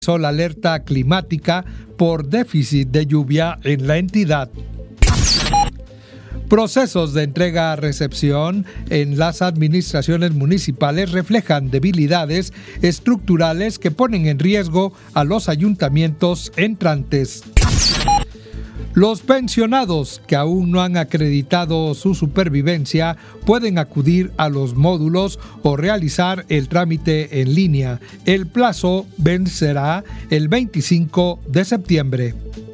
la alerta climática por déficit de lluvia en la entidad. Procesos de entrega-recepción en las administraciones municipales reflejan debilidades estructurales que ponen en riesgo a los ayuntamientos entrantes. Los pensionados que aún no han acreditado su supervivencia pueden acudir a los módulos o realizar el trámite en línea. El plazo vencerá el 25 de septiembre.